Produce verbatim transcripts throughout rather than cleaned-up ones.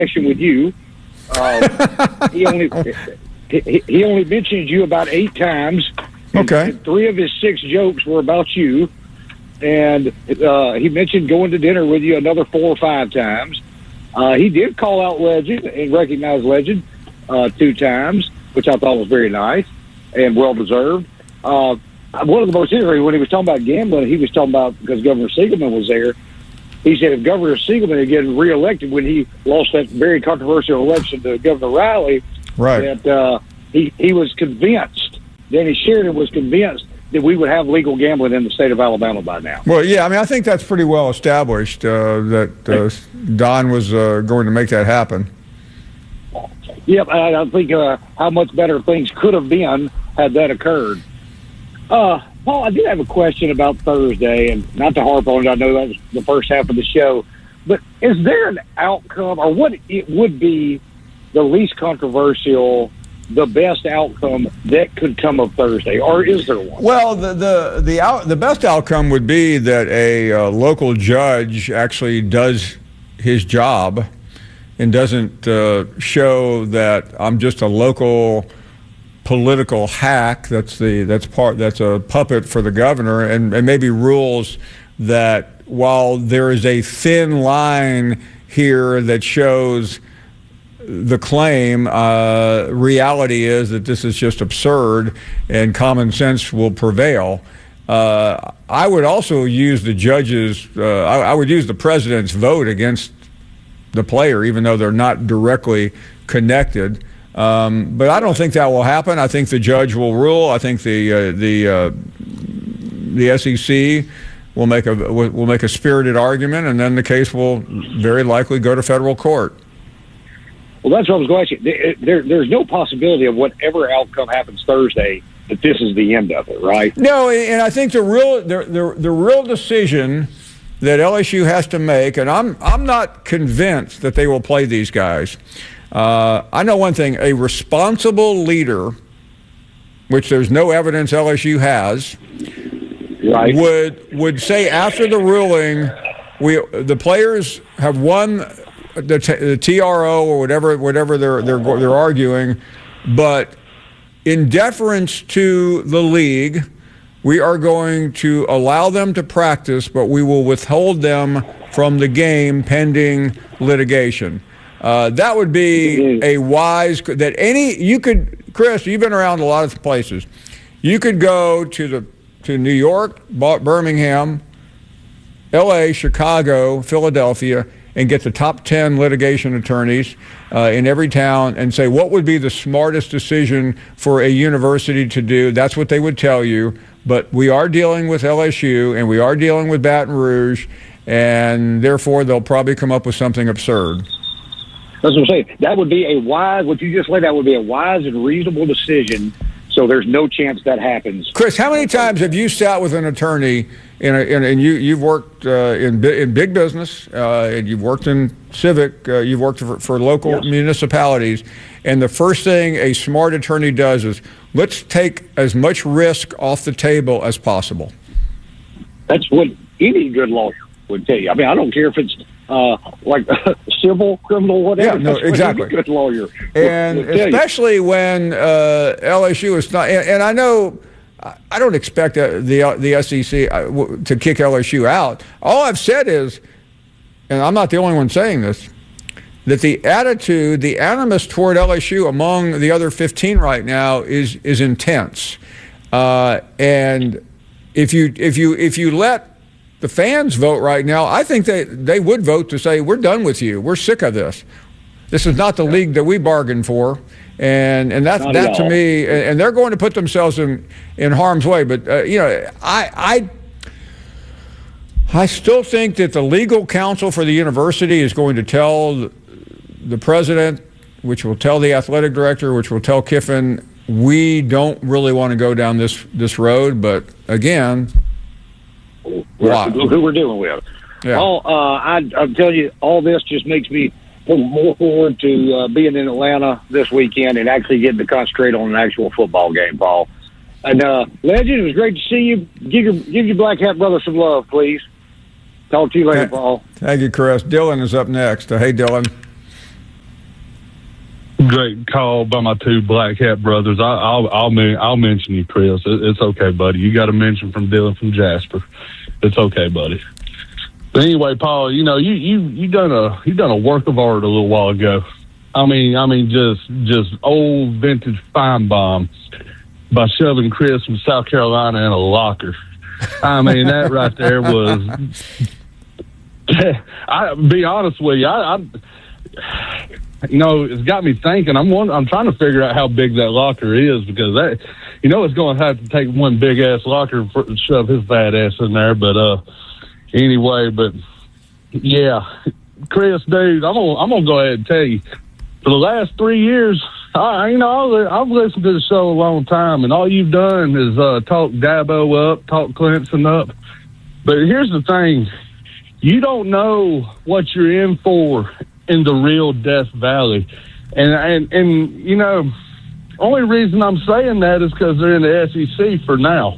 connection with you. Uh, he only he, he only mentioned you about eight times. Okay. And three of his six jokes were about you, and uh, he mentioned going to dinner with you another four or five times. Uh, he did call out Legend and recognize Legend uh, two times, which I thought was very nice and well deserved. Uh, one of the most interesting, when he was talking about gambling, he was talking about, because Governor Siegelman was there, he said if Governor Siegelman had getting reelected when he lost that very controversial election to Governor Riley, right. that uh, he, he was convinced, Danny Sheridan was convinced that we would have legal gambling in the state of Alabama by now. Well, yeah, I mean, I think that's pretty well established uh, that uh, Don was uh, going to make that happen. Yep, I, I think uh, how much better things could have been had that occurred. Uh, Paul, I did have a question about Thursday, and not to harp on it, I know that was the first half of the show, but is there an outcome, or what it would be the least controversial, the best outcome that could come of Thursday, or is there one? Well, the the the, out, the best outcome would be that a uh, local judge actually does his job and doesn't uh, show that I'm just a local political hack. That's the that's part that's a puppet for the governor, and, and maybe rules that while there is a thin line here that shows the claim, uh, reality is that this is just absurd and common sense will prevail. Uh, I would also use the judges, uh, I, I would use the president's vote against the player, even though they're not directly connected. Um, but I don't think that will happen. I think the judge will rule. I think the uh, the uh, the S E C will make a will make a spirited argument, and then the case will very likely go to federal court. Well, that's what I was going to ask you. There, there's no possibility of whatever outcome happens Thursday that this is the end of it, right? No, and I think the real the the, the real decision that L S U has to make, and I'm I'm not convinced that they will play these guys. Uh, I know one thing: a responsible leader, which there's no evidence L S U has, right, would would say after the ruling, we the players have won the, t- the T R O or whatever whatever they're they're they're arguing, but in deference to the league, we are going to allow them to practice, but we will withhold them from the game pending litigation. Uh, that would be a wise, that any, you could, Chris, you've been around a lot of places. You could go to the to New York, Birmingham, L A, Chicago, Philadelphia, and get the top ten litigation attorneys uh, in every town and say, what would be the smartest decision for a university to do? That's what they would tell you. But we are dealing with L S U, and we are dealing with Baton Rouge, and therefore they'll probably come up with something absurd. That's what I'm saying. That would be a wise, what you just laid out would be a wise and reasonable decision, so there's no chance that happens. Chris, how many times have you sat with an attorney, in a, in, and you, you've worked uh, in in big business, uh, and you've worked in civic, uh, you've worked for, for local yes. municipalities, and the first thing a smart attorney does is, let's take as much risk off the table as possible. That's what any good lawyer would tell you. I mean, I don't care if it's uh, like civil, criminal, whatever. Yeah, no, That's exactly. What any good lawyer would, and would tell especially you. when uh, L S U is not. And, and I know I don't expect uh, the the S E C to kick L S U out. All I've said is, and I'm not the only one saying this, that the attitude, the animus toward L S U among the other fifteen right now is is intense, uh, and if you if you if you let the fans vote right now, I think they they would vote to say, we're done with you, we're sick of this. This is not the league that we bargained for, and and that that to me, and they're going to put themselves in in harm's way. But uh, you know, I I I still think that the legal counsel for the university is going to tell the president, which will tell the athletic director, which will tell Kiffin, we don't really want to go down this, this road. But again, look who we're dealing with. Yeah. All, uh, I, I'm telling you, all this just makes me look more forward to uh, being in Atlanta this weekend and actually getting to concentrate on an actual football game, Paul. And uh, Legend, it was great to see you. Give your give your Black Hat brother some love, please. Talk to you later, Paul. Thank you, Chris. Dylan is up next. Uh, hey, Dylan. great call by my two Black Hat brothers. I, I'll I'll, I'll mention you, Chris. It, it's okay, buddy. You got a mention from Dylan from Jasper. It's okay, buddy. But anyway, Paul, you know you you you done a you done a work of art a little while ago. I mean, I mean, just just old vintage fine bomb by shoving Chris from South Carolina in a locker. I mean, that right there was. I be honest with you, I, I you know, it's got me thinking. I'm one, I'm trying to figure out how big that locker is, because that, you know, it's going to have to take one big ass locker for, to shove his fat ass in there. But uh, anyway, but yeah, Chris, dude, I'm gonna I'm gonna go ahead and tell you. For the last three years, I, you know, I've listened to the show a long time, and all you've done is uh, talk Dabo up, talk Clemson up. But here's the thing. You don't know what you're in for in the real Death Valley. And, and, and you know, only reason I'm saying that is because they're in the S E C for now.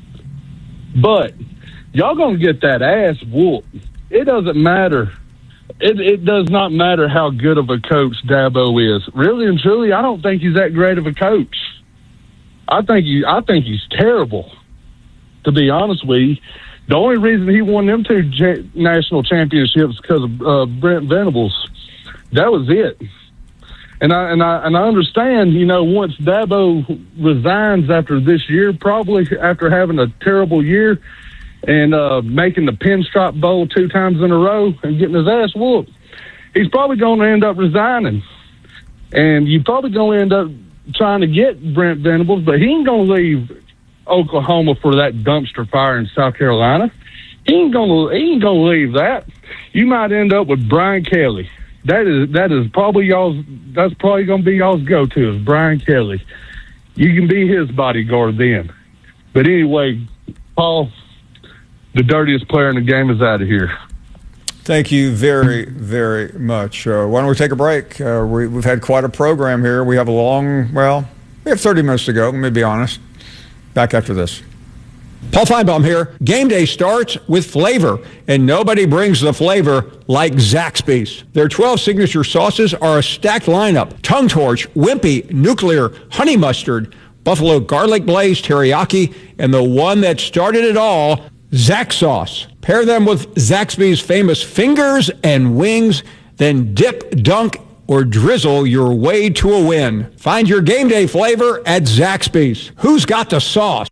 But y'all going to get that ass whooped. It doesn't matter. It, it does not matter how good of a coach Dabo is. Really and truly, I don't think he's that great of a coach. I think he, I think he's terrible, to be honest with you. The only reason he won them two cha- national championships because of uh, Brent Venables. That was it. And I and I and I understand, you know, once Dabo resigns after this year, probably after having a terrible year and uh, making the Pinstripe Bowl two times in a row and getting his ass whooped, he's probably going to end up resigning. And you're probably going to end up trying to get Brent Venables, but he ain't going to leave Oklahoma for that dumpster fire in South Carolina. He ain't gonna he ain't gonna leave that. You might end up with Brian Kelly. That is that is probably y'all's that's probably gonna be y'all's go to is Brian Kelly. You can be his bodyguard then. But anyway, Paul, the dirtiest player in the game is out of here. Thank you very, very much. Uh, why don't we take a break? Uh, we, we've had quite a program here. We have a long, well, we have thirty minutes to go, let me be honest. Back after this. Paul Feinbaum here. Game day starts with flavor, and nobody brings the flavor like Zaxby's. Their twelve signature sauces are a stacked lineup. Tongue Torch, Wimpy, Nuclear, Honey Mustard, Buffalo Garlic Blaze, Teriyaki, and the one that started it all, Zax Sauce. Pair them with Zaxby's famous fingers and wings, then dip, dunk, or drizzle your way to a win. Find your game day flavor at Zaxby's. Who's got the sauce?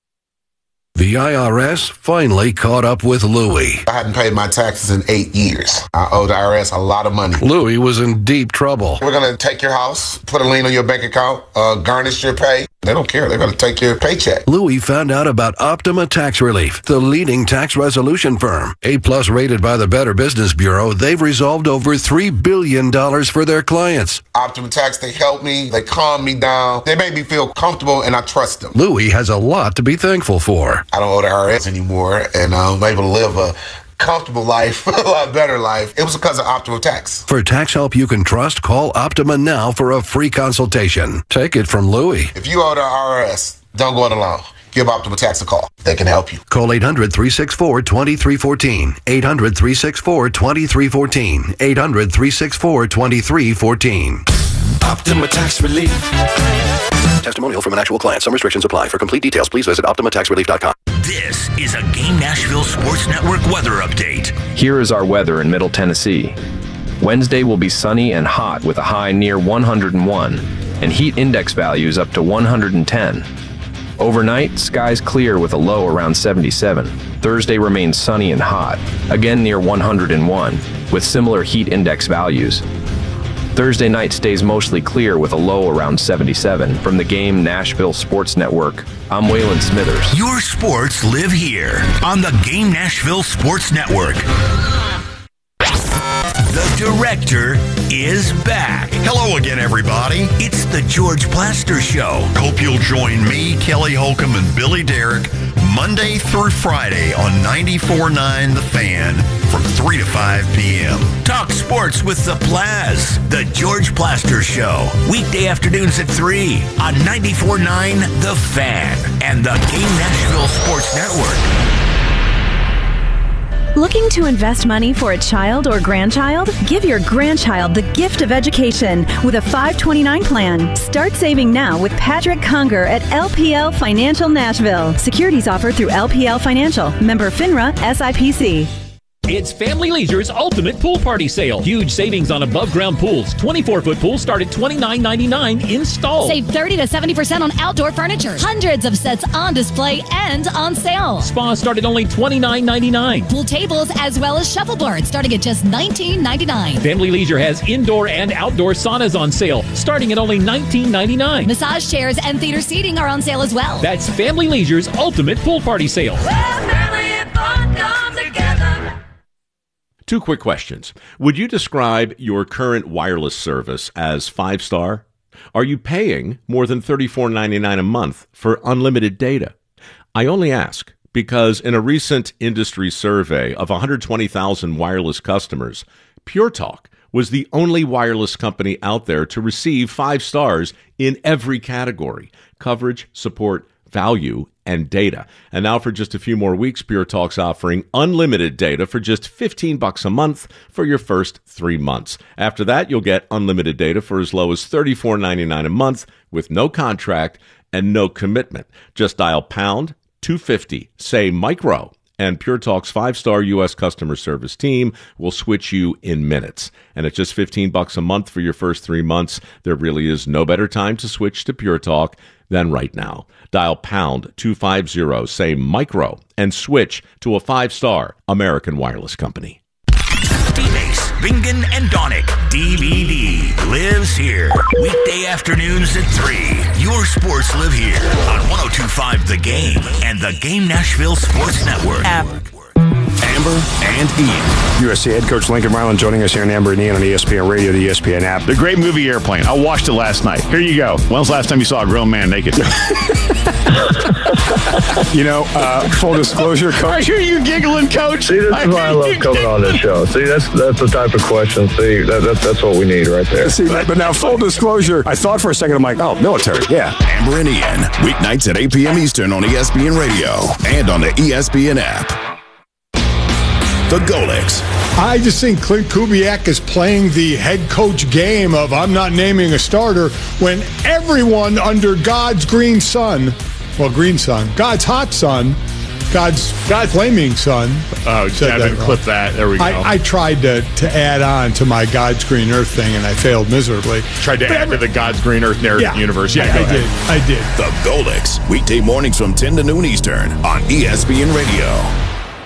The I R S finally caught up with Louie. I hadn't paid my taxes in eight years. I owe the I R S a lot of money. Louie was in deep trouble. We're going to take your house, put a lien on your bank account, uh, garnish your pay. They don't care. They're going to take your paycheck. Louie found out about Optima Tax Relief, the leading tax resolution firm. A-plus rated by the Better Business Bureau, they've resolved over three billion dollars for their clients. Optima Tax, they help me. They calm me down. They make me feel comfortable, and I trust them. Louie has a lot to be thankful for. I don't owe the I R S anymore, and I'm able to live a comfortable life, a lot better life. It was because of Optima Tax. For tax help you can trust, call Optima now for a free consultation. Take it from Louie. If you owe the I R S, don't go it alone. Give Optima Tax a call. They can help you. Call eight hundred, three six four, two three one four. eight hundred, three six four, two three one four. eight hundred, three six four, two three one four. Optima Tax Relief. Testimonial from an actual client. Some restrictions apply. For complete details, please visit Optima Tax Relief dot com. This is a Game Nashville Sports Network weather update. Here is our weather in Middle Tennessee. Wednesday will be sunny and hot with a high near one hundred one and heat index values up to one hundred ten. Overnight, skies clear with a low around seventy-seven. Thursday remains sunny and hot, again near one hundred one, with similar heat index values. Thursday night stays mostly clear with a low around seventy-seven. From the Game Nashville Sports Network, I'm Waylon Smithers. Your sports live here on the Game Nashville Sports Network. The director is back. Hello again, everybody. It's the George Plaster Show. Hope you'll join me, Kelly Holcomb, and Billy Derrick Monday through Friday on ninety-four point nine The Fan from three to five p.m. Talk sports with the Plaz. The George Plaster Show. Weekday afternoons at three on ninety-four point nine The Fan and the Game Nashville Sports Network. Looking to invest money for a child or grandchild? Give your grandchild the gift of education with a five twenty-nine plan. Start saving now with Patrick Conger at L P L Financial Nashville. Securities offered through L P L Financial. Member FINRA S I P C. It's Family Leisure's Ultimate Pool Party Sale. Huge savings on above-ground pools. twenty-four foot pools start at twenty-nine ninety-nine installed. Save thirty to seventy percent on outdoor furniture. Hundreds of sets on display and on sale. Spas start at only twenty-nine ninety-nine. Pool tables as well as shuffleboards starting at just nineteen ninety-nine. Family Leisure has indoor and outdoor saunas on sale starting at only nineteen ninety-nine. Massage chairs and theater seating are on sale as well. That's Family Leisure's Ultimate Pool Party Sale. Two quick questions. Would you describe your current wireless service as five-star? Are you paying more than thirty-four ninety-nine a month for unlimited data? I only ask because in a recent industry survey of one hundred twenty thousand wireless customers, Pure Talk was the only wireless company out there to receive five stars in every category: coverage, support, value, and data. And now for just a few more weeks, Pure Talk's offering unlimited data for just fifteen bucks a month for your first three months. After that, you'll get unlimited data for as low as thirty-four ninety-nine a month with no contract and no commitment. Just dial pound two fifty, say micro, and Pure Talk's five-star U S customer service team will switch you in minutes. And at just fifteen bucks a month for your first three months, there really is no better time to switch to Pure Talk than right now. Dial pound two fifty, say micro, and switch to a five-star American wireless company. D-Base, Bingen, and Donick. D V D lives here. Weekday afternoons at three. Your sports live here on one oh two point five The Game and the Game Nashville Sports Network. App. Amber and Ian. U S C head coach Lincoln Riley joining us here on Amber and Ian on E S P N Radio, the E S P N app. The great movie Airplane. I watched it last night. Here you go. When's the last time you saw a grown man naked? You know, uh, full disclosure, coach. I hear you giggling, coach. See, this is why I love coming on this show. See, that's that's the type of question. See, that, that, that's what we need right there. See, but now, full disclosure, I thought for a second, I'm like, oh, military, yeah. Amber and Ian, weeknights at eight p.m. Eastern on E S P N Radio and on the E S P N app. The Golics. I just think Clint Kubiak is playing the head coach game of I'm not naming a starter when everyone under God's green sun, well, green sun, God's hot sun, God's, God's flaming sun. Oh, Devin, clip that. There we go. I, I tried to, to add on to my God's green earth thing, and I failed miserably. Tried to but add every, to the God's green earth narrative yeah, universe. Yeah, I, I did. I did. The Golics, weekday mornings from ten to noon Eastern on E S P N Radio.